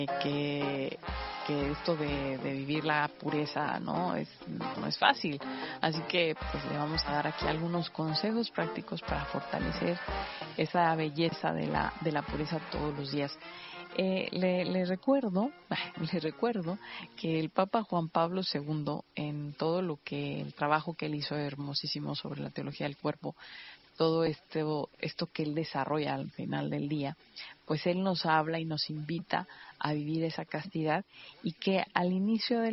que, que esto de vivir la pureza no es fácil. Así que pues le vamos a dar aquí algunos consejos prácticos para fortalecer esa belleza de la pureza todos los días. Le recuerdo que el Papa Juan Pablo II, en todo el trabajo que él hizo hermosísimo sobre la teología del cuerpo, todo esto que él desarrolla al final del día, pues él nos habla y nos invita a vivir esa castidad, y que al inicio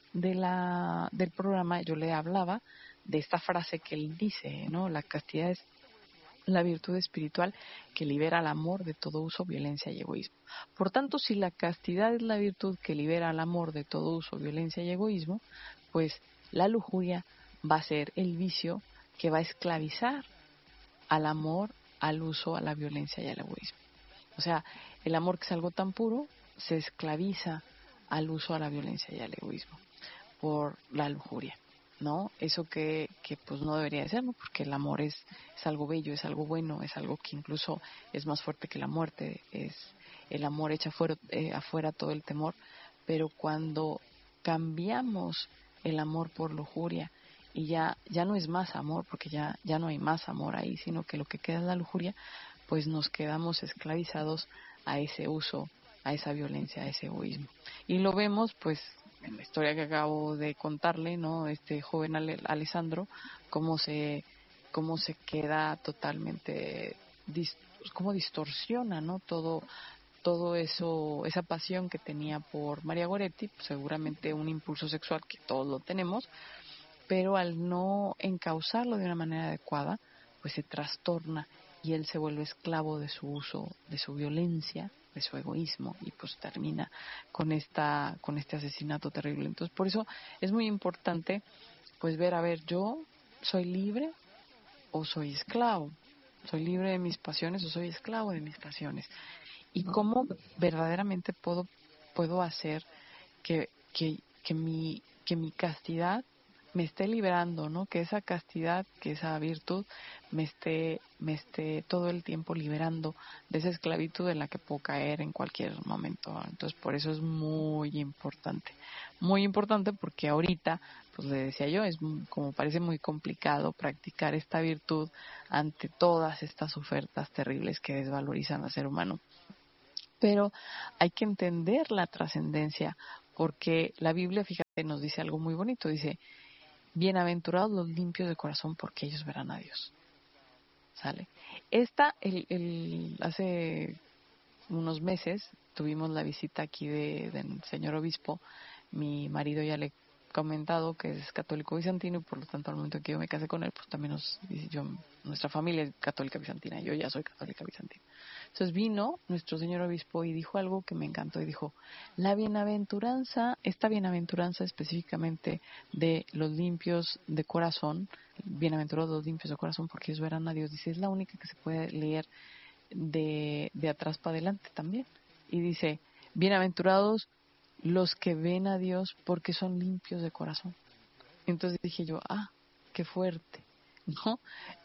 del programa yo le hablaba de esta frase que él dice, ¿no? La castidad es la virtud espiritual que libera al amor de todo uso, violencia y egoísmo. Por tanto, si la castidad es la virtud que libera al amor de todo uso, violencia y egoísmo, pues la lujuria va a ser el vicio que va a esclavizar al amor, al uso, a la violencia y al egoísmo. O sea, el amor, que es algo tan puro, se esclaviza al uso, a la violencia y al egoísmo por la lujuria, ¿no? Eso que pues no debería de ser, ¿no? Porque el amor es algo bello, es algo bueno, es algo que incluso es más fuerte que la muerte, es el amor echa afuera todo el temor. Pero cuando cambiamos el amor por lujuria, y ya no es más amor, porque ya no hay más amor ahí, sino que lo que queda es la lujuria, pues nos quedamos esclavizados a ese uso, a esa violencia, a ese egoísmo. Y lo vemos pues en la historia que acabo de contarle, ¿no? Este joven Alessandro, cómo se queda totalmente cómo distorsiona, ¿no? Todo eso, esa pasión que tenía por María Goretti, pues seguramente un impulso sexual que todos lo tenemos, pero al no encauzarlo de una manera adecuada, pues se trastorna y él se vuelve esclavo de su uso, de su violencia, de su egoísmo, y pues termina con este asesinato terrible. Entonces, por eso es muy importante pues ver, a ver, yo soy libre o soy esclavo, soy libre de mis pasiones o soy esclavo de mis pasiones, y cómo verdaderamente puedo hacer que mi castidad me esté liberando, ¿no? Que esa castidad, que esa virtud me esté todo el tiempo liberando de esa esclavitud en la que puedo caer en cualquier momento. Entonces, por eso es muy importante, porque ahorita, pues le decía yo, como parece muy complicado practicar esta virtud ante todas estas ofertas terribles que desvalorizan al ser humano. Pero hay que entender la trascendencia, porque la Biblia, fíjate, nos dice algo muy bonito. Dice: bienaventurados los limpios de corazón, porque ellos verán a Dios. ¿Sale? Hace unos meses tuvimos la visita aquí del señor obispo. Mi marido ya le he comentado que es católico bizantino, y por lo tanto al momento que yo me casé con él, pues también nuestra familia es católica bizantina, yo ya soy católica bizantina. Entonces vino nuestro señor obispo y dijo algo que me encantó, y dijo: esta bienaventuranza específicamente de los limpios de corazón, bienaventurados los limpios de corazón, porque ellos verán a Dios, dice, es la única que se puede leer de atrás para adelante también. Y dice: bienaventurados los que ven a Dios, porque son limpios de corazón. Entonces dije yo, qué fuerte, ¿no?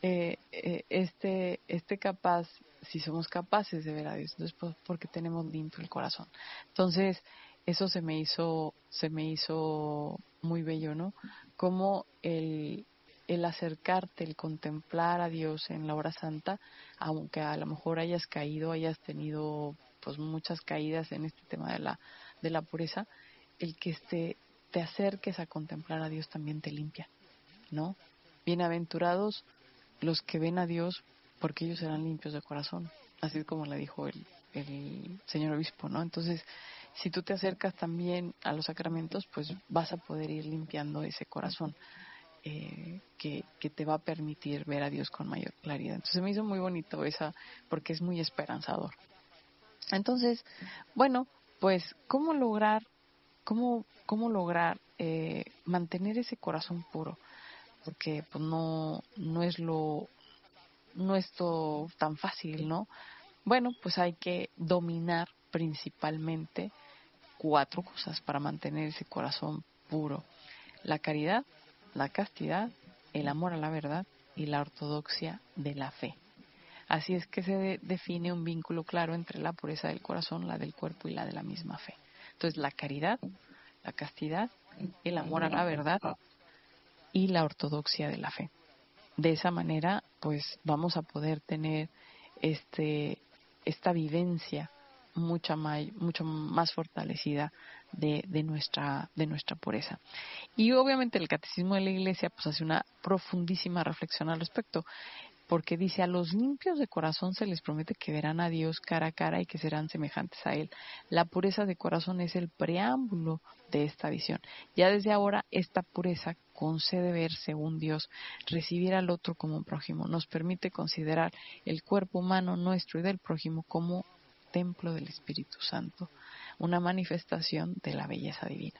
Capaz, si somos capaces de ver a Dios, entonces pues porque tenemos limpio el corazón. Entonces eso se me hizo muy bello, ¿no? Como el acercarte, el contemplar a Dios en la hora santa, aunque a lo mejor hayas hayas tenido pues muchas caídas en este tema de la pureza, el que te acerques a contemplar a Dios también te limpia, ¿no? Bienaventurados los que ven a Dios, porque ellos serán limpios de corazón, así es como le dijo el señor obispo, ¿no? Entonces, si tú te acercas también a los sacramentos, pues vas a poder ir limpiando ese corazón, que te va a permitir ver a Dios con mayor claridad. Entonces me hizo muy bonito porque es muy esperanzador. Entonces, bueno, pues cómo lograr mantener ese corazón puro, porque pues no es todo tan fácil, ¿no? Bueno, pues hay que dominar principalmente 4 cosas para mantener ese corazón puro: la caridad, la castidad, el amor a la verdad y la ortodoxia de la fe. Así es que se define un vínculo claro entre la pureza del corazón, la del cuerpo y la de la misma fe. Entonces, la caridad, la castidad, el amor a la verdad y la ortodoxia de la fe. De esa manera, pues vamos a poder tener esta vivencia mucho más fortalecida de nuestra pureza. Y obviamente el Catecismo de la Iglesia pues hace una profundísima reflexión al respecto, porque dice: a los limpios de corazón se les promete que verán a Dios cara a cara y que serán semejantes a Él. La pureza de corazón es el preámbulo de esta visión. Ya desde ahora esta pureza concede ver según Dios, recibir al otro como un prójimo, nos permite considerar el cuerpo humano nuestro y del prójimo como templo del Espíritu Santo, una manifestación de la belleza divina.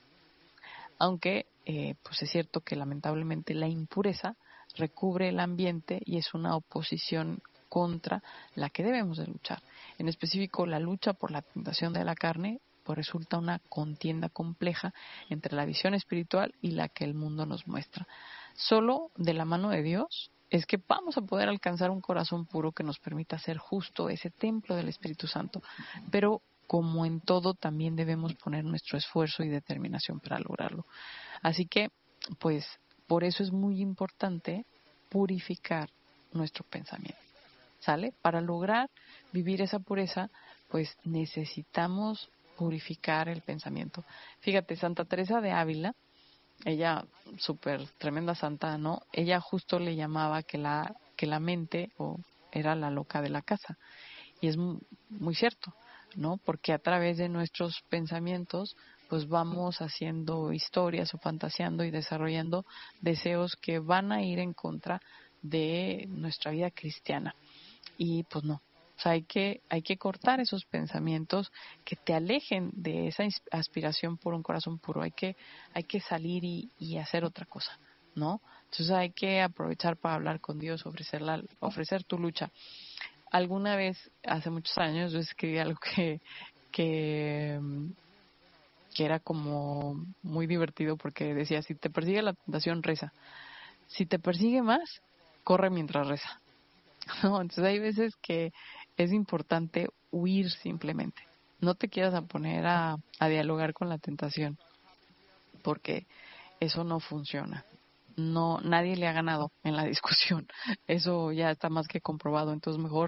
Aunque pues es cierto que lamentablemente la impureza recubre el ambiente y es una oposición contra la que debemos de luchar. En específico, la lucha por la tentación de la carne pues resulta una contienda compleja entre la visión espiritual y la que el mundo nos muestra. Solo de la mano de Dios es que vamos a poder alcanzar un corazón puro que nos permita ser justo ese templo del Espíritu Santo. Pero como en todo, también debemos poner nuestro esfuerzo y determinación para lograrlo. Así que, pues, por eso es muy importante purificar nuestro pensamiento, ¿sale? Para lograr vivir esa pureza, pues necesitamos purificar el pensamiento. Fíjate, Santa Teresa de Ávila, ella, súper tremenda santa, ¿no? Ella justo le llamaba que la mente era la loca de la casa. Y es muy cierto, ¿no? Porque a través de nuestros pensamientos, pues vamos haciendo historias o fantaseando y desarrollando deseos que van a ir en contra de nuestra vida cristiana. Y pues no. O sea, hay que cortar esos pensamientos que te alejen de esa aspiración por un corazón puro. Hay que salir y hacer otra cosa, ¿no? Entonces hay que aprovechar para hablar con Dios, ofrecer tu lucha. Alguna vez, hace muchos años, yo escribí algo que, que era como muy divertido, porque decía: si te persigue la tentación, reza. Si te persigue más, corre mientras reza. ¿No? Entonces hay veces que es importante huir simplemente. No te quieras a poner a dialogar con la tentación, porque eso no funciona. No, nadie le ha ganado en la discusión. Eso ya está más que comprobado. Entonces mejor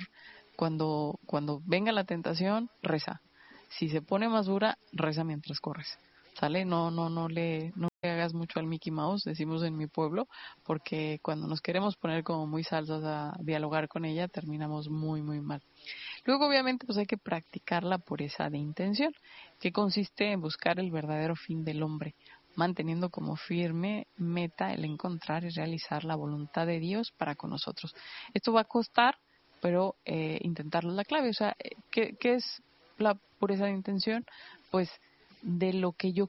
cuando venga la tentación, reza. Si se pone más dura, reza mientras corres. ¿Sale? No le hagas mucho al Mickey Mouse, decimos en mi pueblo, porque cuando nos queremos poner como muy salsas a dialogar con ella, terminamos muy, muy mal. Luego, obviamente, pues hay que practicar la pureza de intención, que consiste en buscar el verdadero fin del hombre, manteniendo como firme meta el encontrar y realizar la voluntad de Dios para con nosotros. Esto va a costar, pero intentarlo es la clave. O sea, ¿qué es la pureza de intención? Pues de lo que yo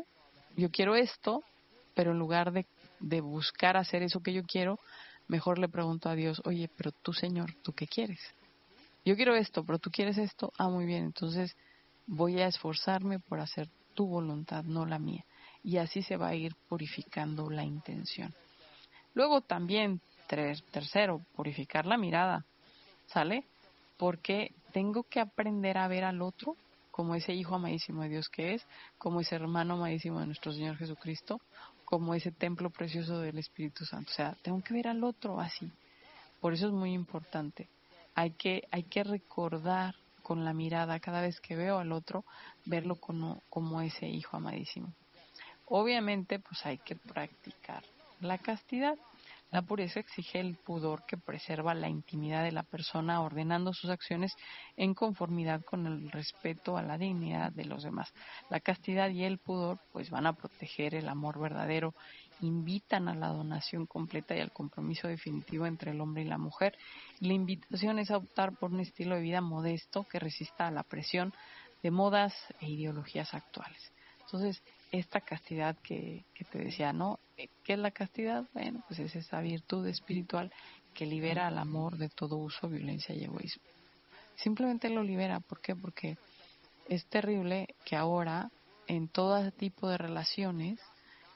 quiero esto, pero en lugar de buscar hacer eso que yo quiero, mejor le pregunto a Dios: oye, pero tú, Señor, ¿tú qué quieres? Yo quiero esto, pero tú quieres esto. Ah, muy bien, entonces voy a esforzarme por hacer tu voluntad, no la mía. Y así se va a ir purificando la intención. Luego también, tercero, purificar la mirada, ¿sale? Porque tengo que aprender a ver al otro como ese hijo amadísimo de Dios que es, como ese hermano amadísimo de nuestro Señor Jesucristo, como ese templo precioso del Espíritu Santo. O sea, tengo que ver al otro así. Por eso es muy importante. Hay que recordar con la mirada, cada vez que veo al otro, verlo como ese hijo amadísimo. Obviamente, pues hay que practicar la castidad. La pureza exige el pudor que preserva la intimidad de la persona, ordenando sus acciones en conformidad con el respeto a la dignidad de los demás. La castidad y el pudor pues van a proteger el amor verdadero, invitan a la donación completa y al compromiso definitivo entre el hombre y la mujer. Y la invitación es a optar por un estilo de vida modesto que resista a la presión de modas e ideologías actuales. Entonces, esta castidad que te decía, ¿no? ¿Qué es la castidad? Bueno, pues es esa virtud espiritual que libera al amor de todo uso, violencia y egoísmo. Simplemente lo libera. ¿Por qué? Porque es terrible que ahora en todo tipo de relaciones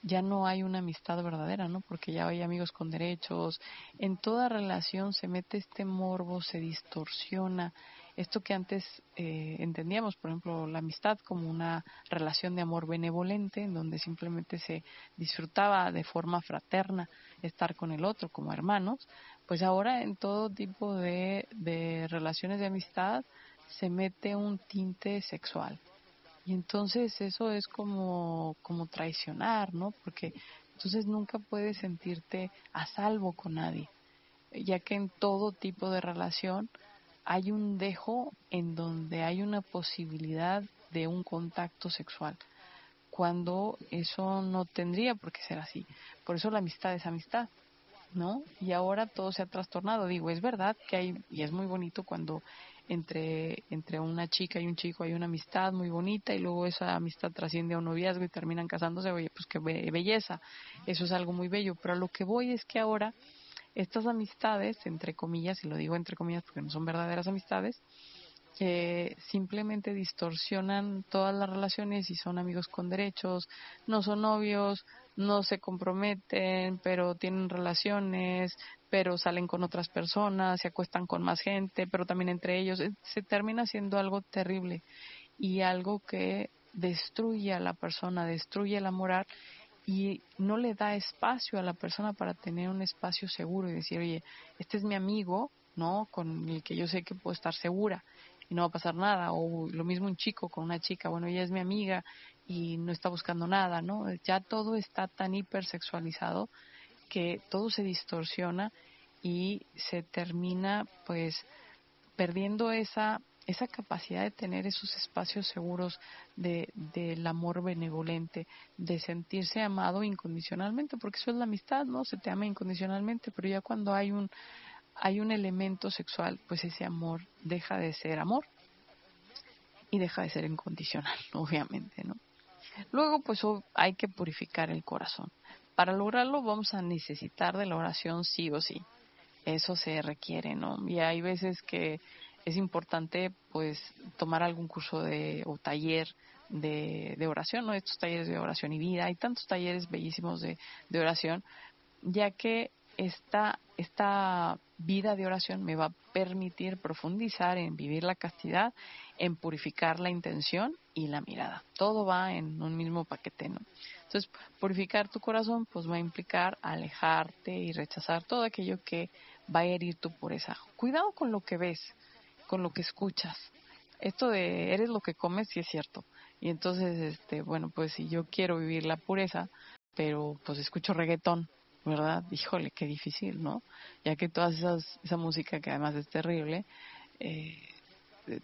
ya no hay una amistad verdadera, ¿no? Porque ya hay amigos con derechos. En toda relación se mete este morbo, se distorsiona. Esto que antes entendíamos, por ejemplo, la amistad como una relación de amor benevolente, en donde simplemente se disfrutaba de forma fraterna estar con el otro como hermanos, pues ahora en todo tipo de relaciones de amistad se mete un tinte sexual. Y entonces eso es como traicionar, ¿no? Porque entonces nunca puedes sentirte a salvo con nadie, ya que en todo tipo de relación hay un dejo en donde hay una posibilidad de un contacto sexual, cuando eso no tendría por qué ser así. Por eso la amistad es amistad, ¿no? Y ahora todo se ha trastornado. Digo, es verdad que hay, y es muy bonito cuando entre una chica y un chico hay una amistad muy bonita y luego esa amistad trasciende a un noviazgo y terminan casándose. Oye, pues qué belleza, eso es algo muy bello. Pero a lo que voy es que ahora estas amistades, entre comillas, y lo digo entre comillas porque no son verdaderas amistades, que simplemente distorsionan todas las relaciones y son amigos con derechos, no son novios, no se comprometen, pero tienen relaciones, pero salen con otras personas, se acuestan con más gente, pero también entre ellos. Se termina siendo algo terrible y algo que destruye a la persona, destruye la moral y no le da espacio a la persona para tener un espacio seguro y decir, oye, este es mi amigo, ¿no? Con el que yo sé que puedo estar segura y no va a pasar nada. O lo mismo un chico con una chica, bueno, ella es mi amiga y no está buscando nada, ¿no? Ya todo está tan hipersexualizado que todo se distorsiona y se termina pues perdiendo esa capacidad de tener esos espacios seguros del amor benevolente, de sentirse amado incondicionalmente, porque eso es la amistad, ¿no? Se te ama incondicionalmente, pero ya cuando hay un elemento sexual, pues ese amor deja de ser amor y deja de ser incondicional, obviamente, ¿no? Luego, pues hay que purificar el corazón. Para lograrlo vamos a necesitar de la oración sí o sí. Eso se requiere, ¿no? Y hay veces que es importante, pues, tomar algún curso o taller de oración, ¿no? Estos talleres de oración y vida. Hay tantos talleres bellísimos de oración, ya que esta vida de oración me va a permitir profundizar en vivir la castidad, en purificar la intención y la mirada. Todo va en un mismo paquete, ¿no? Entonces, purificar tu corazón pues va a implicar alejarte y rechazar todo aquello que va a herir tu pureza. Cuidado con lo que ves, con lo que escuchas. Esto de eres lo que comes sí es cierto. Y entonces, bueno, pues si yo quiero vivir la pureza, pero pues escucho reggaetón, ¿verdad? Híjole, qué difícil, ¿no? Ya que esa música que además es terrible, eh, eh,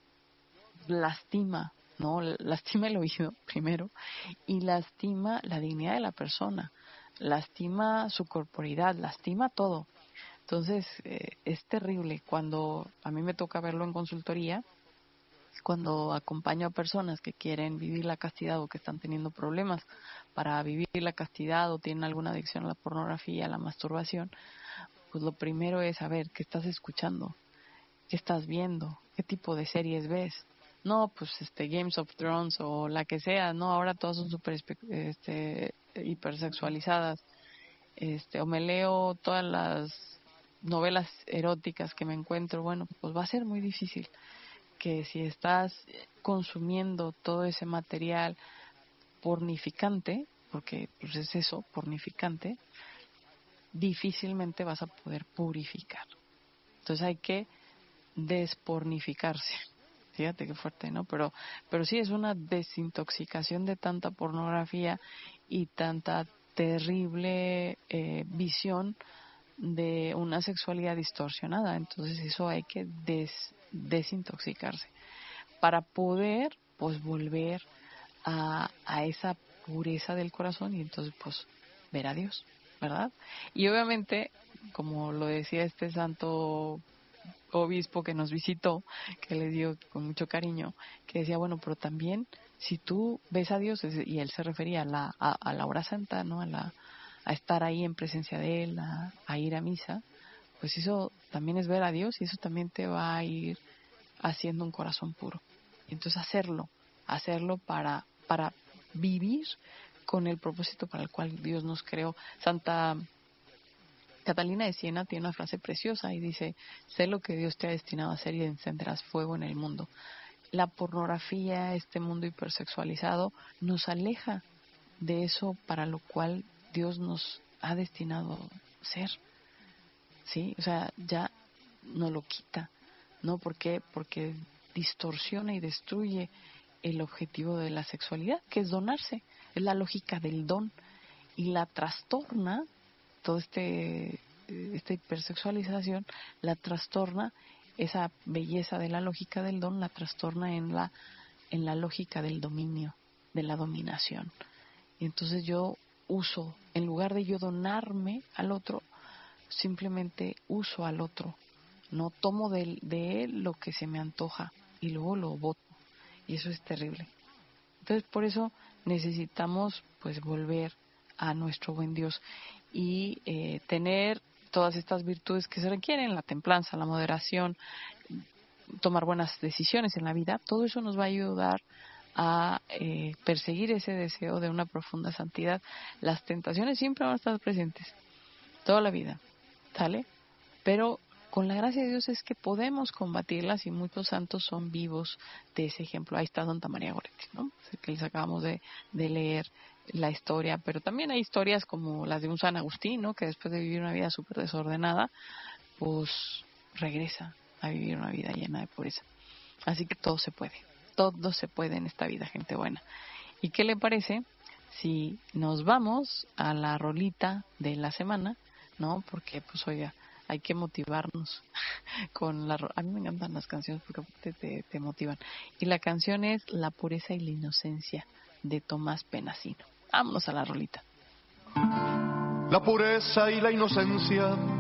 lastima, ¿no? Lastima el oído primero y lastima la dignidad de la persona, lastima su corporidad, lastima todo. Entonces, es terrible cuando a mí me toca verlo en consultoría, cuando acompaño a personas que quieren vivir la castidad o que están teniendo problemas para vivir la castidad o tienen alguna adicción a la pornografía, a la masturbación, pues lo primero es saber qué estás escuchando, qué estás viendo, qué tipo de series ves. No, pues Games of Thrones o la que sea, no, ahora todas son súper hipersexualizadas. O me leo todas las novelas eróticas que me encuentro, bueno, pues va a ser muy difícil que si estás consumiendo todo ese material pornificante, porque pues es eso, pornificante, difícilmente vas a poder purificar. Entonces hay que despornificarse. Fíjate qué fuerte, ¿no? Pero sí es una desintoxicación de tanta pornografía y tanta terrible visión de una sexualidad distorsionada. Entonces eso hay que desintoxicarse para poder pues volver a esa pureza del corazón y entonces pues ver a Dios, ¿verdad? Y obviamente, como lo decía este santo obispo que nos visitó, que le dio con mucho cariño, que decía, bueno, pero también si tú ves a Dios, y él se refería a la hora santa, ¿no? A estar ahí en presencia de él, a ir a misa, pues eso también es ver a Dios y eso también te va a ir haciendo un corazón puro. Y entonces hacerlo para vivir con el propósito para el cual Dios nos creó. Santa Catalina de Siena tiene una frase preciosa y dice: sé lo que Dios te ha destinado a hacer y encenderás fuego en el mundo. La pornografía, este mundo hipersexualizado, nos aleja de eso para lo cual Dios nos ha destinado ser, ¿sí? O sea, ya no lo quita, ¿no? ¿Por qué? Porque distorsiona y destruye el objetivo de la sexualidad, que es donarse, es la lógica del don, y la trastorna, todo esta hipersexualización, la trastorna, esa belleza de la lógica del don, la trastorna en la lógica del dominio, de la dominación. Y entonces yo uso, en lugar de yo donarme al otro, simplemente uso al otro, no tomo de él lo que se me antoja y luego lo boto, y eso es terrible. Entonces por eso necesitamos pues volver a nuestro buen Dios y tener todas estas virtudes que se requieren: la templanza, la moderación, tomar buenas decisiones en la vida. Todo eso nos va a ayudar a perseguir ese deseo de una profunda santidad. Las tentaciones siempre van a estar presentes toda la vida, ¿sale? Pero con la gracia de Dios es que podemos combatirlas, y muchos santos son vivos de ese ejemplo. Ahí está Santa María Goretti, ¿no? Que les acabamos de leer la historia, pero también hay historias como las de un San Agustín, ¿no? Que después de vivir una vida súper desordenada, pues regresa a vivir una vida llena de pureza. Así que todo se puede en esta vida, gente buena. ¿Y qué le parece si nos vamos a la rolita de la semana, ¿no? Porque, pues, oiga, hay que motivarnos con a mí me encantan las canciones porque te motivan. Y la canción es La pureza y la inocencia, de Tomás Penasino. Vámonos a la rolita. La pureza y la inocencia